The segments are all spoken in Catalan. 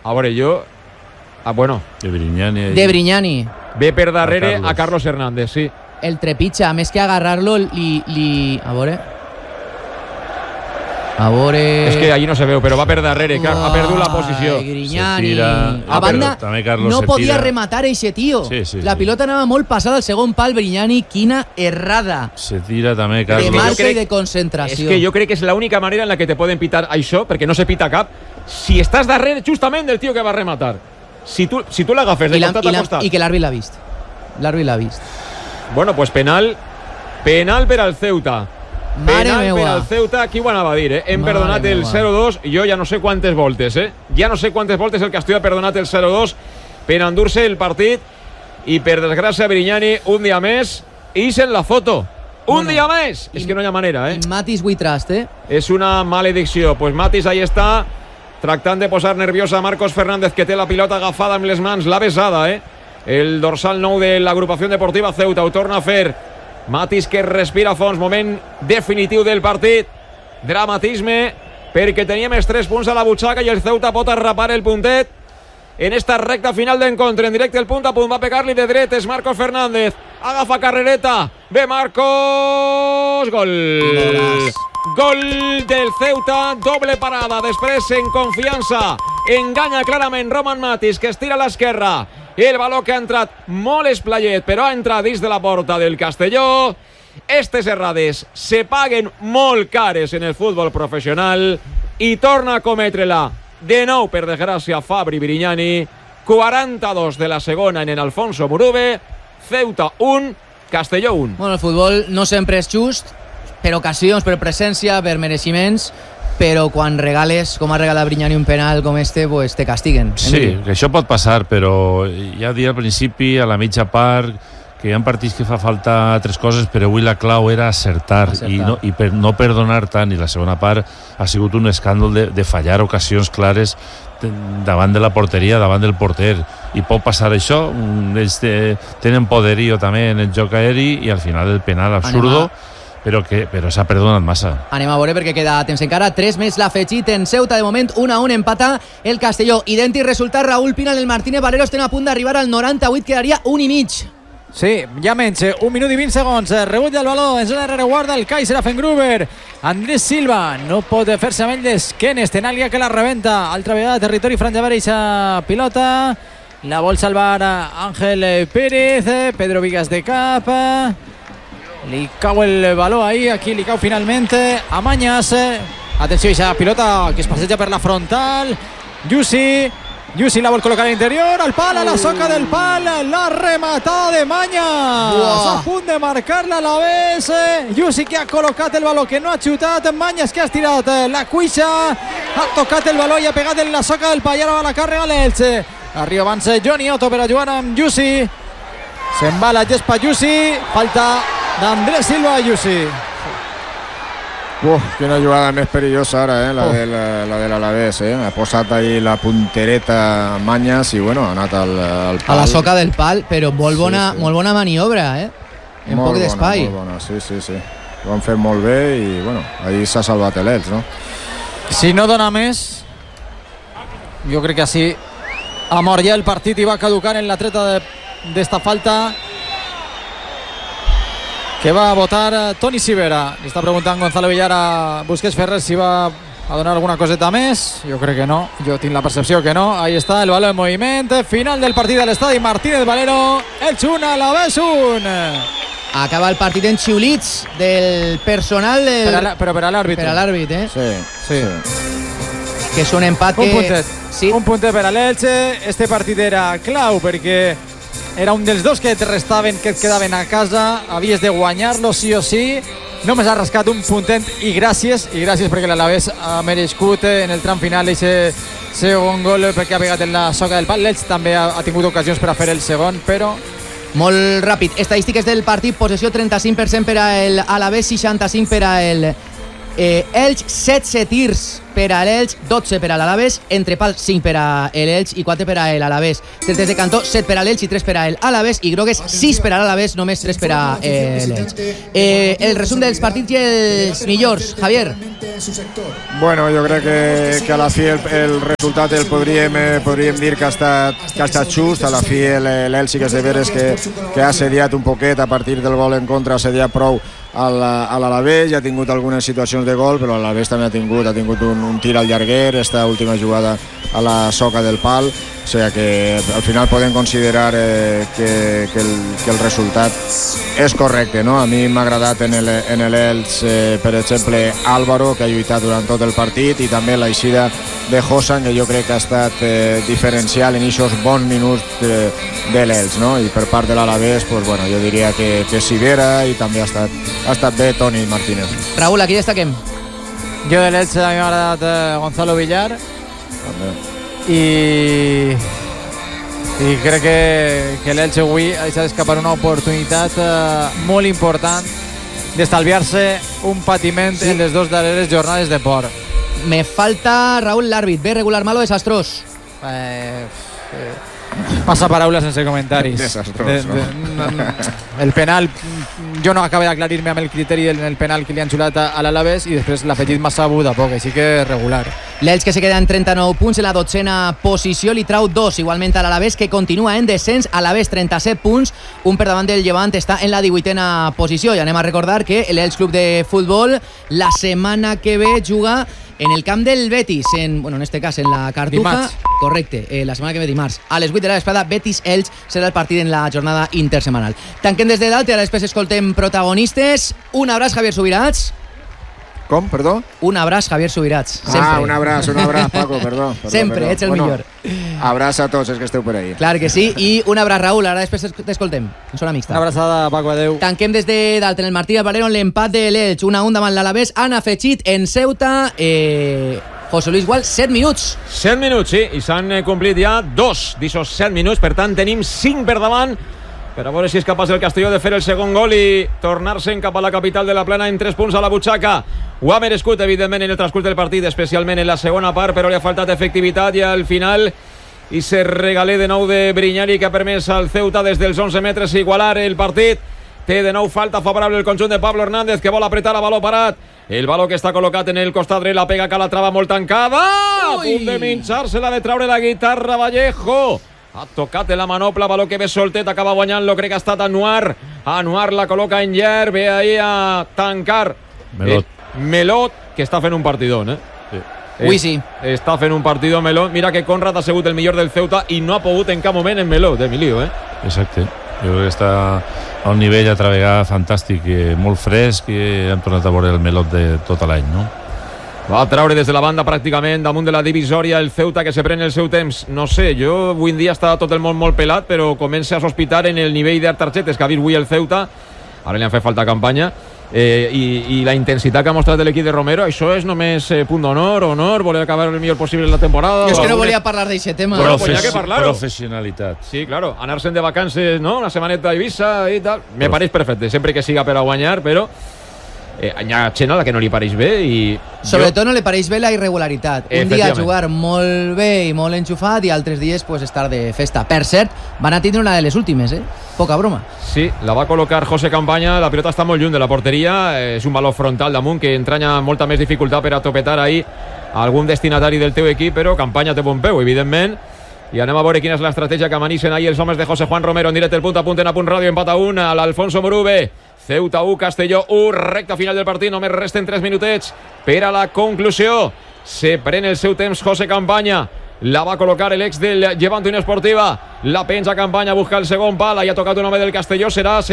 A veure, jo... bueno. De Brignani. De Brignani. Ve per darrere a Carlos Hernández, sí. El trepitja, més que agarrar-lo, A veure... És que allí no se veu, però va per darrere, ha perdut la posició. Grignani. Tira. A banda, no podia rematar eixe tio. La pilota anava molt passada al segon pal. Brignani, quina errada. Se tira també, Carlos. De marca i de concentració. És que jo crec que és l'única manera en la que te poden pitar això, perquè no se pita cap, si estàs darrere justament del tio que va rematar. Si tu l'agafes de costat a costat. I que l'àrbit l'ha vist. L'àrbit l'ha vist. Bueno, pues penal per al Ceuta. Penal per al Ceuta, qui ho anava a dir, Hem perdonat el 0-2, jo ja no sé quantes voltes, Ja no sé quantes voltes el Castelló ha perdonat el 0-2 per endur-se el partit i per desgràcia Brignani un dia més i en la foto. Un dia més! És que no hi ha manera, Matis we trust, És una maledicció. Pues Matis ahí està, tractant de posar nerviosa a Marcos Fernández, que té la pilota agafada amb les mans, l'ha besada, El dorsal 9 de l'agrupació deportiva Ceuta, ho torna a fer. Matis que respira a fons, moment definitiu del partit. Dramatisme, perquè teníem els 3 punts a la butxaca i el Ceuta pot arrapar el puntet en esta recta final d'encontre. En directe el punt a punt, va pegar-li de dretes Marcos Fernández, agafa carrereta, ve Marcos, gol! Gol del Ceuta, doble parada, després en confiança, enganya clarament Roman Matis, que estira a l'esquerra. El baló que ha entrat molt esplayet, però ha entrat dins de la porta del Castelló. Estes errades se paguen molt cares en el futbol professional i torna a cometre-la de nou, per desgràcia, Fabri Brignani. 42 de la segona en Alfonso Murube. Ceuta 1, Castelló 1. Bueno, el futbol no sempre és just, per ocasions, per presència, per mereixements, però quan regales, com ha regalat Brignani un penal com pues te castiguen. Sí, que això pot passar, però ja dir al principi, a la mitja part, que hi ha partits que fa falta altres coses, però avui la clau era acertar. I per no perdonar tant, i la segona part ha sigut un escàndol de fallar ocasions clares davant de la porteria, davant del porter, i pot passar això. Ells tenen poderio també en el joc aeri i al final el penal absurdo, però s'ha perdonat massa. Anem a veure perquè queda temps encara. 3 més l'afegit en Ceuta. De moment 1-1 empata el Castelló. Idèntic resultat, Raúl Pina. El Martínez Valero estem a punt d'arribar al 98, quedaria 1 i mig. Sí, ja menys, 1 minut i 20 segons. Rebut del baló en zona de rereguarda el Kaiser Afengruber. Andrés Silva no pot fer-se amb ell d'esquenes. Tenaglia que la rebenta. Altra vegada territori franja a pilota. La vol salvar Ángel Pérez. Pedro Vigas de cap. Li cau el baló ahí, aquí li cau finalmente a Mañas. Atenció, aquesta pilota que es passeja per la frontal. Yusi la vol col·locar a l'interior, al pal, a la soca del pal, la rematada de Mañas. A punt de marcar-la a l'Alavés. Yusi que ha col·locat el baló, que no ha xutat. Mañas que ha estirat la cuixa, ha tocat el baló i ha pegat en la soca del pal. I ara va la càrrega l'Elche. Arriba abans Johnny Otto per a jugar amb Yusi. Se'n va la gespa Yusi, falta d'Andrés Silva a Yusi. Quina jugada més perillosa ara, la de l'Alavés. Ha posat ahí la puntereta Mañas i bueno, ha anat al pal. A la soca del pal, però molt bona maniobra, en poc d'espai. Molt bona, sí. Ho han fet molt bé i bueno, ahí s'ha salvat l'Elx, no? Si no dona més, jo crec que així ha mort ja el partit i va caducar en la treta d'esta falta que va a votar Toni Sivera. Li està preguntant Gonzalo Villar a Busquets Ferrer si va a donar alguna coseta més. Jo crec que no, jo tinc la percepció que no. Ahí està el baló en moviment, final del partit de l'estadi Martínez Valero. Elx 1, Alavés 1. Acaba el partit en xiulits del personal però per a l'àrbit. Per a l'àrbit, Sí. Que és un empat un puntet. Sí. Un puntet per a l'Elche. Este partit era clau perquè era un dels dos que et restaven, que et quedaven a casa. Havies de guanyar-lo sí o sí. Només ha rascat un puntet i gràcies perquè l'Alavés ha merescut en el tram final aquest segon gol perquè ha pegat en la soca del pal. L'Elx també ha tingut ocasions per a fer el segon, però... Molt ràpid. Estadístiques del partit: possessió 35% per a l'Alavés, 65% per a Elx, 16 tirs per a l'Elx, 12 per a l'Alaves, entre pals 5 per a l'Elx i 4 per a l'Alaves. Tretes de cantó, 7 per a l'Elx i 3 per a l'Alaves, i grogues 6 per a l'Alaves, només 3 per a l'Elx. El resum dels partits i els millors, Javier. Bueno, jo crec que a la fi el resultat el podríem dir que ha estat just. A la fi l'Elx sí que és de veres que ha assediat un poquet a partir del gol en contra, ha assediat prou a l'Alavés, ja ha tingut algunes situacions de gol, però l'Alavés també ha tingut un tir al llarguer, esta última jugada a la soca del pal, o sigui que al final podem considerar que el resultat és correcte, no? A mi m'ha agradat en l'Elx, per exemple, Álvaro, que ha lluitat durant tot el partit, i també l'eixida de Hosan, que jo crec que ha estat diferencial en aquests bons minuts de l'Elx, no? I per part de l'Alavés, pues, bueno, jo diria que Sivera, i també ha estat bé Toni Martínez. Raúl, aquí destaquem. Jo de l'Elx a mi m'ha agradat Gonzalo Villar. També. I crec que l'Elx avui ha deixat escapar una oportunitat molt important d'estalviar-se un patiment en les dues darreres jornades de port. Me falta, Raúl, l'àrbit. Bé, regular, malo, desastrós. Passa paraula sense comentaris. Desastrós, el penal, jo no acabo d'aclarir-me amb el criteri del penal que li han xulat a l'Alaves, i després l'ha afegit massa a poc, així que regular. L'Elx, que se queda en 39 punts en la 12a posició, li trau 2 igualment a l'Alavés, que continua en descens. Alavés 37 punts, un per davant del Llevant, està en la 18a posició. I anem a recordar que l'Elx Club de Futbol la setmana que ve juga en el camp del Betis, en este cas en la Cartuja. Dimarts. Correcte, la setmana que ve dimarts. A les 8 de la vesprada, Betis-Elx serà el partit en la jornada intersemanal. Tanquem des de dalt i ara després escoltem protagonistes. Un abraç, Javier Subirats. Com, perdó? Un abraç, Javier Subirats. Sempre. Un abraç, Paco, perdó. Sempre, ets el millor. Abraç a tots els que esteu per ahí. Clar que sí, i un abraç, Raúl, ara després t'escoltem, en zona mixta. Una abraçada, Paco, adeu. Tanquem des de dalt en el Martí Valero l'empat de l'Elx, 1-1 davant l'Alavés. Han afegit en Ceuta José Luis Gual, 7 minuts. 7 minuts, sí, i s'han complit ja 2 d'aquests 7 minuts, per tant tenim 5 per davant, per a veure si és capaç el Castelló de fer el segon gol i tornar-se'n cap a la capital de la Plana en 3 punts a la butxaca. Ho ha merescut, evidentment, en el transcurs del partit, especialment en la segona part, però li ha faltat efectivitat i al final i se regalé de nou de Briñani, que ha permès al Ceuta des dels 11 metres igualar el partit. Té de nou falta favorable el conjunt de Pablo Hernández, que vol apretar a baló parat. El baló que està col·locat en el costat dret, la pega Calatrava molt tancada. A punt de minxar-se-la, de treure la guitarra Vallejo. Ha tocat en la manopla, baló que ve soltet, acaba guanyant-lo, crec que ha estat Anuar. Anuar la col·loca en llar, ve ahí a tancar Melot, que està fent un partidón, Sí. Ui, sí. Està fent un partidó Melot. Mira que Conrad ha sigut el millor del Ceuta i no ha pogut en cap moment en Melot, Emilio, Exacte. Jo crec que està a un nivell altra vegada fantàstic, molt fresc, i hem tornat a veure el Melot de tot l'any, no? Va treure des de la banda pràcticament damunt de la divisòria el Ceuta, que se pren el seu temps. No sé, jo avui en dia està tot el món molt pelat, però comença a sospitar en el nivell d'artarxetes que ha vist avui el Ceuta. Ara li han fet falta campanya. I la intensitat que ha mostrat l'equip de Romero, això és només punt honor, voler acabar el millor possible la temporada. Jo és que no volia parlar d'aquest tema. Bueno, pues ya que parlar-ho. Professionalitat. Sí, claro, anar-se'n de vacances, ¿no? Una setmaneta a Ibiza i tal. Me pareix perfecte, sempre que siga per a guanyar, però hi ha gent a la que no li pareix bé i... Sobretot no li pareix bé la irregularitat. Un dia jugar molt bé i molt enxufat i altres dies pues, estar de festa. Per cert, van a tindre una de les últimes, Poca broma. Sí, la va col·locar José Campaña, la pilota està molt lluny de la porteria, és un valor frontal damunt que entranya molta més dificultat per a topetar ahí algun destinatari del teu equip, però Campaña té bon peu, evidentment. I anem a veure quina és l'estratègia que amanixen ahí els homes de José Juan Romero en directe, el punt a punt en Apunt Ràdio, empat a 1 a l'Alfonso Morube. Ceuta 1, Castelló 1, recta final del partit, només resten 3 minutets per a la conclusió. Se pren el seu temps José Campaña, la va col·locar l'ex del Llevant Unió Esportiva, la penja Campaña, busca el segon pal, hi ha tocat un home del Castelló,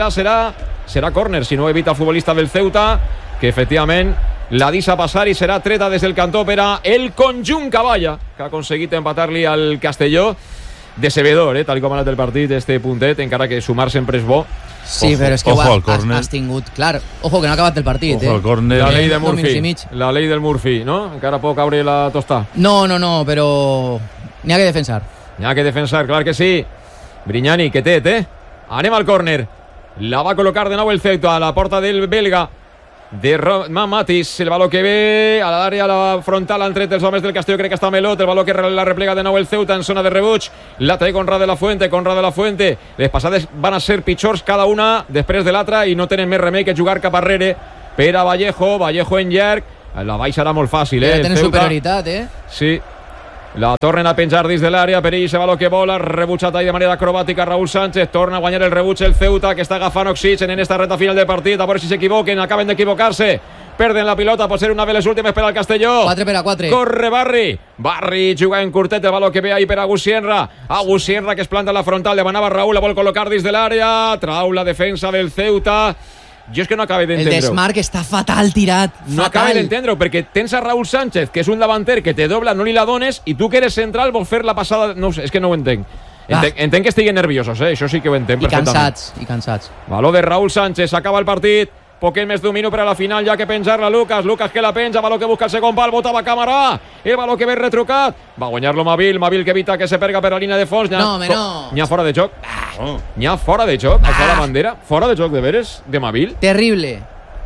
serà córner, si no evita el futbolista del Ceuta, que efectivament la deixa passar i serà treta des del cantó per a el conjunt Cavalla, que ha aconseguit empatar-li al Castelló. Decebedor, tal com ha anat el partit, este puntet, encara que sumar sempre és bo. Sí, ojo, però és que has tingut... Clar, ojo, que no ha acabat el partit. Ojo al córner. La ley de Murphy. La ley del Murphy, no? Encara pot caure la tosta. No, però n'hi ha que defensar. N'hi ha que defensar, clar que sí. Briñani, que té, Anem al córner. La va col·locar de nou el Ceuta a la porta del belga. de Roman Matis. El baló que ve a l'àrea, a la frontal, han tret els homes del Castelló, crec que està Melot, el baló que la replega de nou el Ceuta en zona de rebuig, la té Conrad de la Fuente, les passades van a ser pitjors cada una després de l'altra i no tenen més remei que jugar cap arrere per a Vallejo en llarg, la baix serà molt fàcil, ja tenen superioritat, sí. La tornen a penjar dins de l'àrea, per ell, baló que vola, rebutjat ahí de manera acrobàtica Raúl Sánchez, torna a guanyar el rebuig el Ceuta, que està agafant oxigen en esta recta final del partit, a veure si s'equivoquen, acaben d'equivocar-se, perden la pilota, pot ser una de les últimes per al Castelló. 4-4. Corre Barri juga en curtet, el baló que ve ahí per a Agusierra que es planta a la frontal, demanava Raúl, la vol col·locar dins de l'àrea, trau la defensa del Ceuta. Jo és que no acabo d'entendre-ho. El desmarc està fatal tirat. No acabo d'entendre-ho, perquè tens a Raúl Sánchez, que és un davanter que te dobla, no li la dones, i tu que eres central vols fer la passada... No ho sé, és que no ho entenc. Entenc que estiguen nerviosos, això sí que ho entenc perfectament. I cansats. Baló de Raúl Sánchez, s'acaba el partit. Poquet més d'un minut per a la final, ja que penjar-la Lucas que la penja, baló que busca el segon pal, botava Camarà, el baló que ve retrucat, va guanyar-lo Mavil que evita que se perga per la línia de fons. N'hi ha fora de joc. N'hi ha fora de joc, això la bandera, fora de joc de veres, de Mavil. Terrible.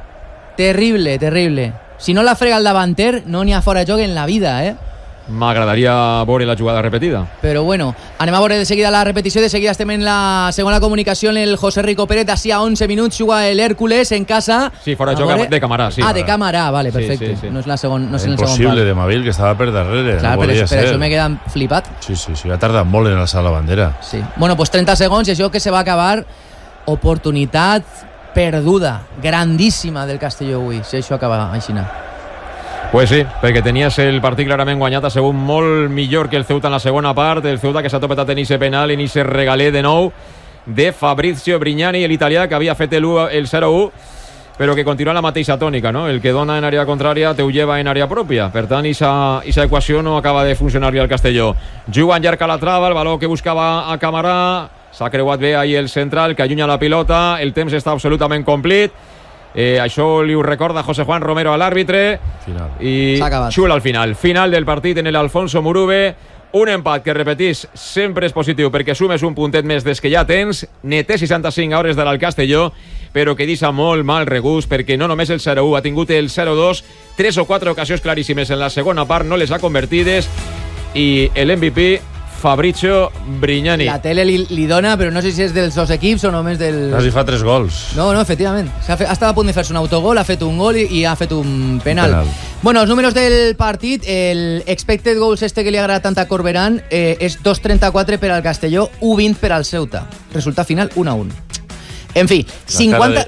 Si no la frega el davanter, no n'hi ha fora de joc en la vida, M'agradaria veure la jugada repetida. Però bueno, anem a veure de seguida la repetició. De seguida estem en la segona comunicació en el José Rico Pérez. D'ací a 11 minuts juga l'Hèrcules en casa. Sí, fora de joc de Camarà, sí. De Camarà, vale, perfecte. Sí. No és la segona, no és en el segon pal. Impossible de Mavil, que estava per darrere. Clar, no per això m'he quedat flipat. Sí, ha tardat molt en alçar la bandera. Sí. Bueno, pues 30 segons i això que se va acabar. Oportunitat perduda, grandíssima del Castelló avui, si això acaba així. Pues sí, perquè tenies el partit clarament guanyat, ha sigut molt millor que el Ceuta en la segona part, el Ceuta que s'ha topetat en ese penal, en ese regaler de nou de Fabrizio Brignani, l'italià que havia fet el 0-1, però que continua la mateixa tònica, no? El que dona en àrea contrària te ho lleva en àrea pròpia, per tant, esa equació no acaba de funcionar bé al Castelló. Juga en llarg a la trava, el baló que buscava a Camarà, s'ha creuat bé ahí el central, que allunya la pilota, el temps està absolutament complit. Això li ho recorda José Juan Romero a l'àrbitre i xula al final del partit en l'Alfonso Murube. Un empat que, repetís, sempre és positiu perquè sumes un puntet més des que ja tens, ne té 65 hores de l'Castelló, però que deixa molt mal regust perquè no només el 0-1, ha tingut el 0-2, 3 o 4 ocasions claríssimes en la segona part, no les ha convertides, i l'MVP Fabrizio Brignani. La tele li dona, però no sé si és dels dos equips o només del... Quasi fa 3 gols. No, efectivament. Ha estat a punt de fer-se un autogol, ha fet un gol i ha fet un penal. Bueno, els números del partit, el expected goals que li agrada tant a Corberán és 2,34 per al Castelló, 1,20 per al Ceuta. Resultat final, 1-1. En fi, 50...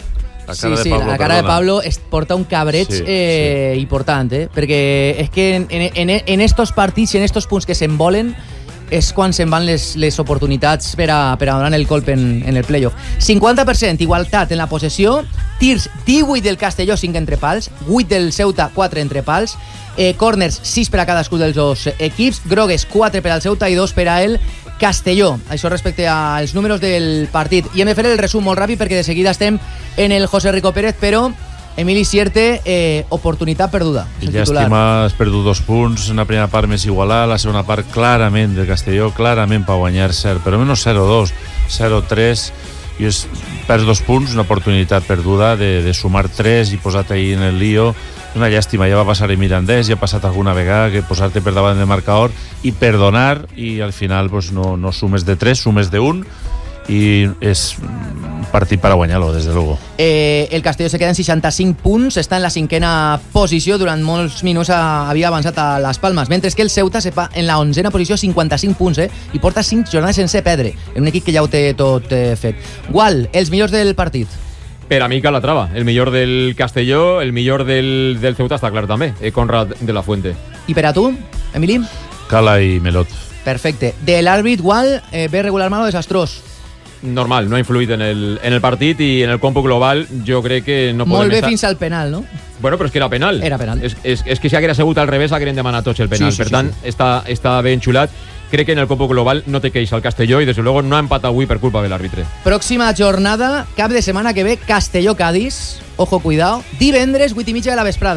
La cara de Pablo porta un cabreig important, perquè és que en estos partits i en estos punts que s'envolen és quan se'n van les oportunitats per a donar el colp en el playoff. 50% igualtat en la possessió, tirs 18 del Castelló, 5 entre pals, 8 del Ceuta, 4 entre pals, corners 6 per a cadascun dels dos equips, grogues 4 per al Ceuta i 2 per a el Castelló. Això respecte als números del partit. I hem de fer el resum molt ràpid perquè de seguida estem en el José Rico Pérez, però Emili Sierte, oportunitat perduda. Llàstima, has perdut 2 punts, una primera part més igualada, la segona part clarament del Castelló, clarament per guanyar cert, però menys 0-2, 0-3, i perds 2 punts, una oportunitat perduda de sumar 3 i posar-te ahí en el lío. Una llàstima, ja va passar en Mirandés, ja ha passat alguna vegada que posar-te per davant del marcador i perdonar, i al final pues, no sumes de 3, sumes de 1, i és partit per a guanyar-lo, des de luego. El Castelló se queda en 65 punts, està en la 5a posició, durant molts minuts havia avançat a les Palmes, mentre que el Ceuta se fa en la 11a posició, 55 punts, i porta 5 jornades sense perdre, en un equip que ja ho té tot fet. Gual, els millors del partit? Per a mi Calatrava, el millor del Castelló, el millor del Ceuta està clar també, Conrad de la Fuente. I per a tu, Emili? Cala i Melot. Perfecte. De l'àrbit, Gual, bé regularment o desastrós? Normal, no ha influït en el partit i en el còmput global jo crec que no podem molt bé fins al penal, no? Bueno, però és que era penal. Era penal. És que si haguera sigut al revés hagueren demanat tots el penal. Per tant, està ben xulat. Crec que en el còmput global no té queixa el Castelló i, des de luego, no ha empatat avui per culpa de l'àrbitre. Pròxima jornada, cap de setmana que ve, Castelló-Cádiz. Ojo, cuidado. Divendres, 8:30 de la vesprada.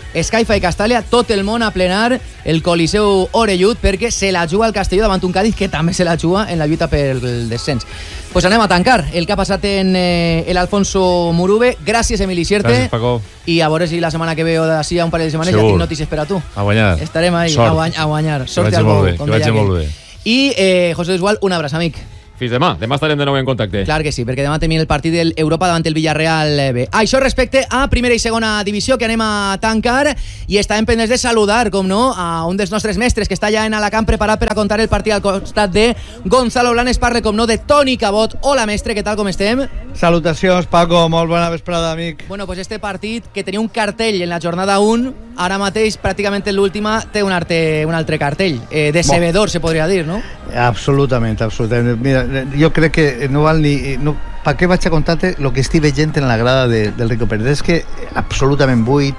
Escaifa i Castàlia, tot el món a plenar el Coliseu Orellut perquè se la juga el Castelló davant un Cádiz que també se la juga en la lluita pel descens. Pues anem a tancar el que ha passat en l'Alfonso Murube. Gràcies, Emili Sierte. Gràcies, Paco. I a veure si la setmana que ve o d'ací a un parell de setmanes ja tinc notícies per a tu. A guanyar. Estarem ahí, a guanyar. Sort al bou, que vagi molt bé. I José Luis Gual, un abraç, amic. Fins demà. Demà estarem de nou en contacte. Clar que sí, perquè demà tenim el partit d'Europa davant el Villarreal B. Això respecte a primera i segona divisió, que anem a tancar, i estàvem pendents de saludar, com no, a un dels nostres mestres que està ja en Alacant preparat per a contar el partit al costat de Gonzalo Blanes. Parle, com no, de Toni Cabot. Hola, mestre, què tal, com estem? Salutacions, Paco, molt bona vesprada, amic. Bueno, pues este partit, que tenia un cartell en la jornada 1, ara mateix, pràcticament en l'última, té un altre cartell. Decebedor, se podria dir, no? Absolutament. Mira, jo crec que no val ni... No, per què vaig a contar-te el que estic veient en la grada del Rico Pérez? És que absolutament buit,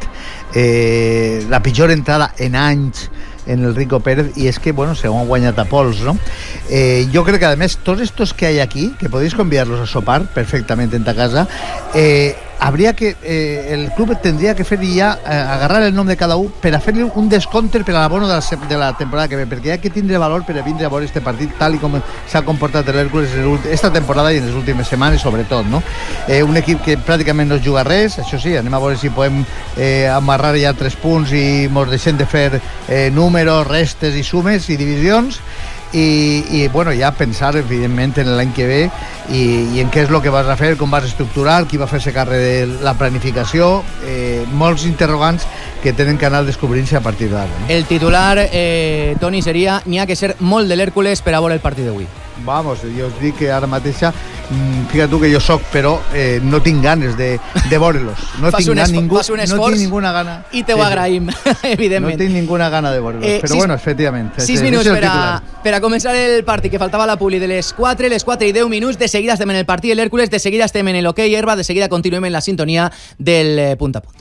la pitjor entrada en anys en el Rico Pérez, y es que, bueno, se han guanyat a pols, ¿no? Yo creo que además todos estos que hay aquí, que podéis convidarlos a sopar perfectamente en ta casa, habría que el club tendría que fer ja agarrar el nom de cada un per a fer un descompte per a l'abono de la temporada que ve, perquè hi ha que tindre valor per a vindre a veure este partit tal i com s'ha comportat l'Hèrcules esta temporada i en les últimes setmanes sobretot, no? Un equip que pràcticament no juga res, això sí, anem a veure si podem amarrar ja 3 punts i mos deixem de fer números, restes i sumes i divisions. I bueno, ja pensar evidentment en l'any que ve i en què és el que vas a fer, com vas a estructurar, qui va fer-se càrrec de la planificació, molts interrogants que tenen que anar descobrint-se a partir d'ara. El titular, Toni, seria n'hi ha que ser molt de l'Hèrcules per a veure el partit d'avui. Vamos, jo us dic que ara mateixa, fíjate tu que jo soc, però no tinc ganes de veure-los. No tinc ninguna gana. I te ho agraïm, evidentment. No tinc ninguna gana de veure-los, però bueno, efectivament. 6 minuts per a començar el partit, que faltava la publi de les 4 i 10 minuts. De seguida estem en el partit de l'Hèrcules, de seguida estem en l'Hockey Herba, de seguida continuem en la sintonia del Punt a Punt.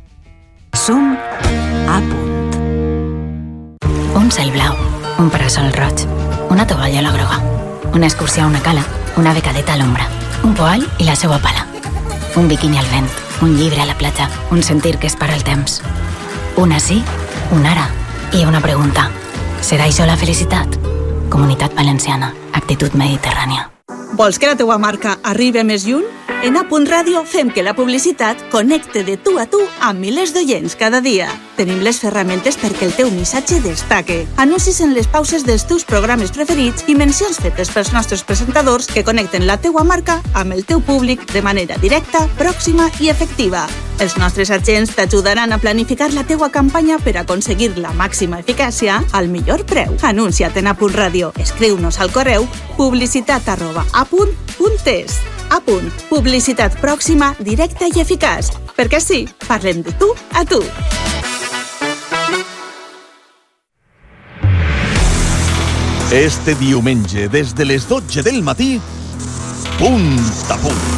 Som a punt. Un cel blau, un parasol roig, una tovallola groga, una excursió a una cala, una becadeta a l'ombra, un poal i la seva pala, un biquini al vent, un llibre a la platja, un sentir que es para el temps, un ací, un ara i una pregunta. Serà això la felicitat? Comunitat Valenciana, actitud mediterrània. Vols que la teua marca arribi més lluny? En A Punt Ràdio fem que la publicitat connecte de tu a tu amb milers d'oients cada dia. Tenim les ferramentes perquè el teu missatge destaque. Anuncis en les pauses dels teus programes preferits i mencions fetes pels nostres presentadors que connecten la teua marca amb el teu públic de manera directa, pròxima i efectiva. Els nostres agents t'ajudaran a planificar la teua campanya per aconseguir la màxima eficàcia al millor preu. Anuncia't en A Punt Ràdio. Escriu-nos al correu publicitat@apunt.es. A Punt. Publicitat pròxima, directa i eficaç. Perquè sí, parlem de tu a tu. Este diumenge, des de les 12 del matí, Punt a Punt.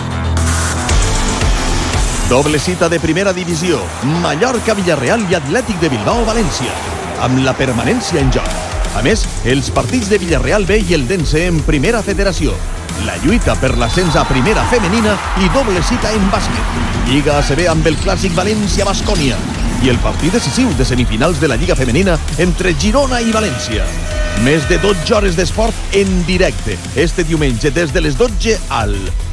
Doble cita de primera divisió, Mallorca, Villarreal i Atlètic de Bilbao, València, amb la permanència en joc. A més, els partits de Villarreal B i el Dense en primera federació, la lluita per l'ascens a primera femenina i doble cita en bàsquet. Lliga ACB amb el clàssic València-Bascònia i el partit decisiu de semifinals de la Lliga Femenina entre Girona i València. Més de 12 hores d'esport en directe, este diumenge des de les 12 al